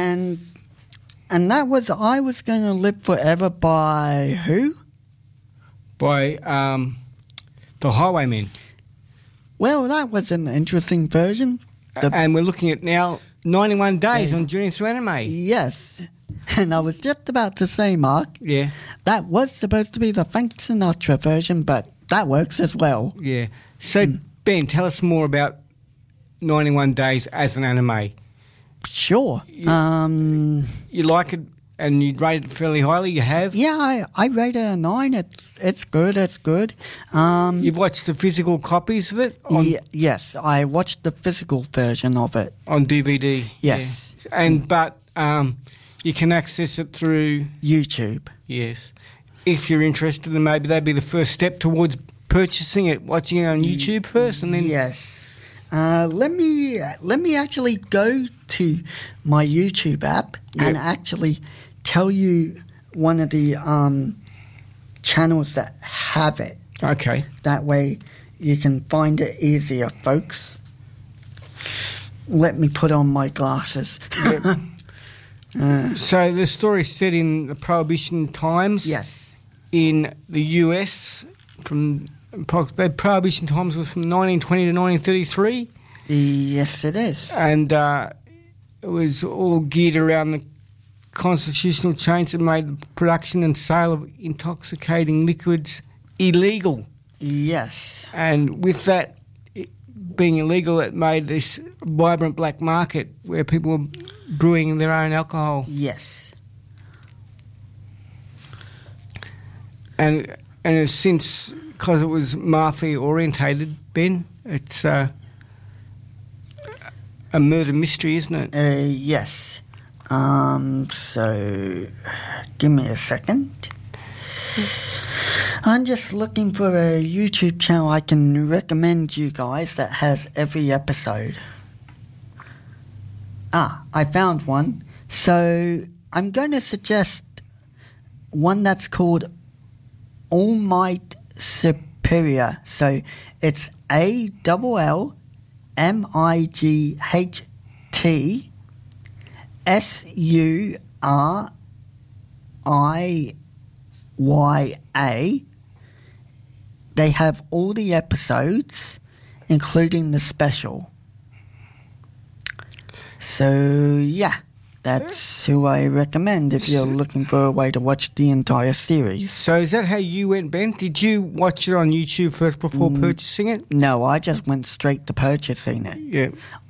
And that was I Was Gonna Live Forever by who? By the Highwaymen. Well, that was an interesting version. And we're looking at now 91 Days on Journey Through Anime. Yes. And I was just about to say, Mark, Yeah. that was supposed to be the Frank Sinatra version, but that works as well. Yeah. So, Ben, tell us more about 91 Days as an anime. Sure. You like it and you'd rate it fairly highly? You have? Yeah, I rate it a 9. It's good. It's good. You've watched the physical copies of it? Yes, I watched the physical version of it. On DVD? Yes. Yeah. But you can access it through... YouTube. Yes. If you're interested, then maybe that'd be the first step towards purchasing it, watching it on YouTube first, and then... Yes. Let me actually go to my YouTube app and actually tell you one of the channels that have it. Okay. That way you can find it easier, folks. Let me put on my glasses. So the story's set in the Prohibition times. Yes. In the US, the Prohibition times was from 1920 to 1933. Yes, it is. And it was all geared around the constitutional change that made the production and sale of intoxicating liquids illegal. Yes. And with that being illegal, it made this vibrant black market where people were brewing their own alcohol. Yes. And it's since, because it was mafia orientated, Ben, it's a murder mystery, isn't it? Yes. So, give me a second. I'm just looking for a YouTube channel I can recommend you guys that has every episode. I found one. So, I'm going to suggest one that's called All Might Superior. So, it's ALLMIGHTSURIYA. They have all the episodes, including the special. So, yeah, that's who I recommend if you're looking for a way to watch the entire series. So is that how you went, Ben? Did you watch it on YouTube first before purchasing it? No, I just went straight to purchasing it. Yeah.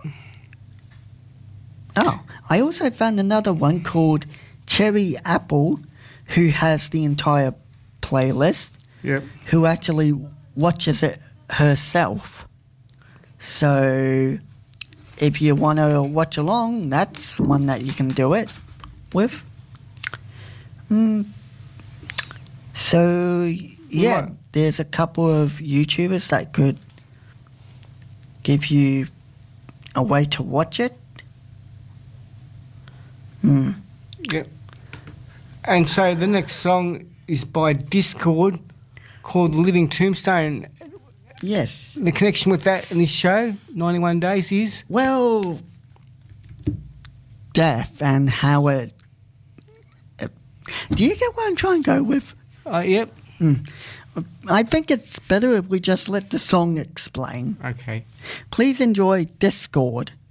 Oh, I also found another one called Cherry Apple, who has the entire playlist, Yep. who actually watches it herself. So if you want to watch along, that's one that you can do it with. So, yeah, Right. there's a couple of YouTubers that could give you a way to watch it. Yep. And so the next song is by Discord called Living Tombstone. Yes. The connection with that in this show, 91 Days, is? Well, death and how it... do you get what I'm trying to go with? Yep. I think it's better if we just let the song explain. Okay. Please enjoy Discord.